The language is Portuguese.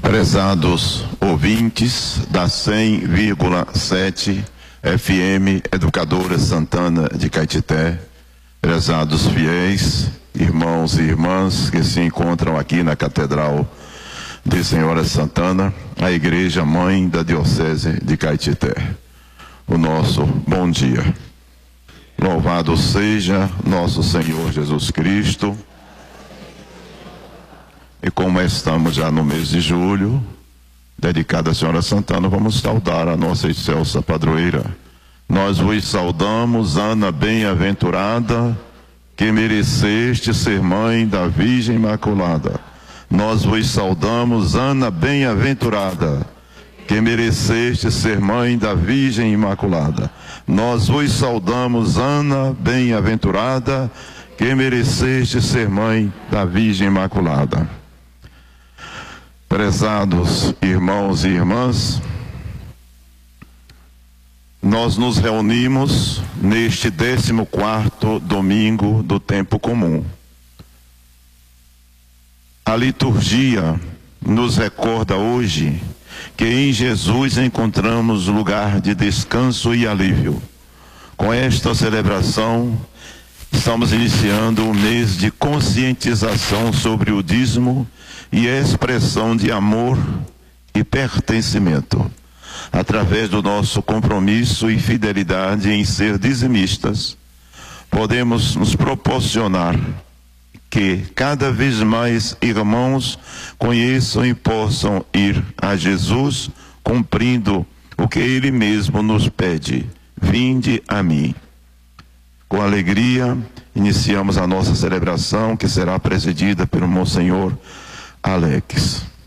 Prezados ouvintes da 100,7 FM Educadora Santana de Caetité, prezados fiéis, irmãos e irmãs que se encontram aqui na Catedral de Senhora Santana, a Igreja Mãe da Diocese de Caetité. O nosso bom dia. Louvado seja nosso Senhor Jesus Cristo. E como estamos já no mês de julho, dedicado à Senhora Santana, vamos saudar a nossa excelsa padroeira. Nós vos saudamos, Ana bem-aventurada, que mereceste ser mãe da Virgem Imaculada. Nós vos saudamos, Ana bem-aventurada, que mereceste ser mãe da Virgem Imaculada. Nós vos saudamos, Ana bem-aventurada, que mereceste ser mãe da Virgem Imaculada. Prezados irmãos e irmãs, nós nos reunimos neste 14º domingo do tempo comum. A liturgia nos recorda hoje que em Jesus encontramos lugar de descanso e alívio. Com esta celebração, estamos iniciando um mês de conscientização sobre o dízimo e expressão de amor e pertencimento, através do nosso compromisso e fidelidade em ser dizimistas. Podemos nos proporcionar que cada vez mais irmãos conheçam e possam ir a Jesus, cumprindo o que Ele mesmo nos pede: vinde a mim. Com alegria, iniciamos a nossa celebração, que será presidida pelo Monsenhor Alex.